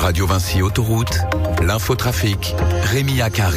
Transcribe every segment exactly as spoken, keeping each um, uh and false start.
Radio Vinci Autoroute, l'infotrafic, Rémi Akari.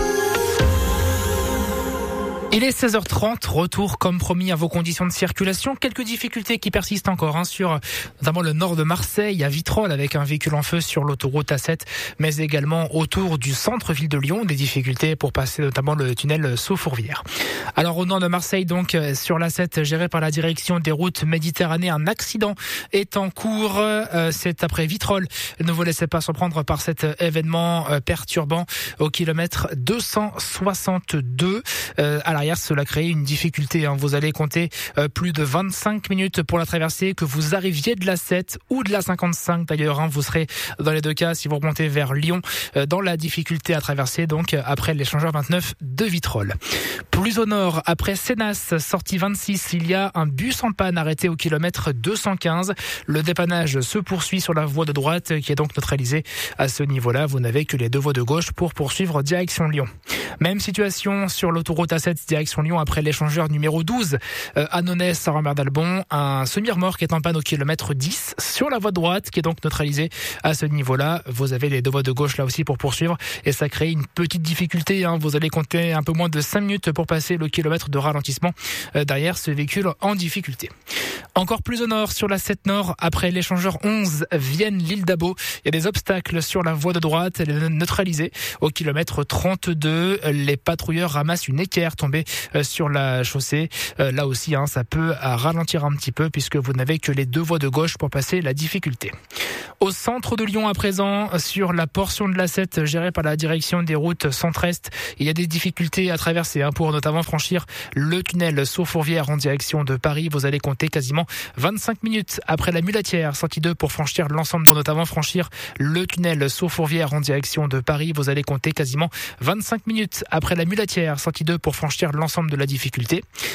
Il est seize heures trente, retour comme promis à vos conditions de circulation. Quelques difficultés qui persistent encore hein, sur notamment le nord de Marseille, à Vitrolles avec un véhicule en feu sur l'autoroute A sept, mais également autour du centre-ville de Lyon, des difficultés pour passer notamment le tunnel Sceaux-Fourvière. Alors au nord de Marseille, donc sur l'A sept géré par la direction des routes Méditerranée, un accident est en cours. Euh, c'est après Vitrolles. Ne vous laissez pas surprendre par cet événement euh, perturbant au kilomètre deux cent soixante-deux. Euh, à l'arrière, cela crée une difficulté. Hein. Vous allez compter euh, plus de vingt-cinq minutes pour la traversée, que vous arriviez de l'A sept ou de l'A cinquante-cinq d'ailleurs. Hein. Vous serez dans les deux cas, si vous remontez vers Lyon, euh, dans la difficulté à traverser, donc après l'échangeur vingt-neuf de Vitrolles. Plus au nord, après Sénas, sortie vingt-six, il y a un bus en panne arrêté au kilomètre deux cent quinze. Le dépannage se poursuit sur la voie de droite qui est donc neutralisée. À ce niveau-là, vous n'avez que les deux voies de gauche pour poursuivre direction Lyon. Même situation sur l'autoroute A sept direction Lyon après l'échangeur numéro douze euh, à Nonès, à Rambert-d'Albon. Un semi-remorque est en panne au kilomètre dix sur la voie de droite qui est donc neutralisée. À ce niveau-là, vous avez les deux voies de gauche là aussi pour poursuivre et ça crée une petite difficulté. Hein. Vous allez compter un peu moins de cinq minutes pour passer le kilomètre de ralentissement euh, derrière ce véhicule en difficulté. Encore plus au nord, sur la sept Nord, après l'échangeur onze, Vienne, l'île d'Abo, il y a des obstacles sur la voie de droite, elle est neutralisée au kilomètre trente-deux. Les patrouilleurs ramassent une équerre tombée sur la chaussée. Là aussi, hein, ça peut ralentir un petit peu puisque vous n'avez que les deux voies de gauche pour passer la difficulté. Au centre de Lyon à présent, sur la portion de l'A sept gérée par la direction des routes centre-est, il y a des difficultés à traverser hein, pour notamment franchir le tunnel Sceaux-Fourvière en direction de Paris. Vous allez compter quasiment vingt-cinq minutes après la Mulatière, sortie deux pour franchir l'ensemble, pour notamment franchir le tunnel Sceaux-Fourvière en direction de Paris. Vous allez compter quasiment vingt-cinq minutes après la Mulatière, sortie deux pour franchir l'ensemble de la difficulté.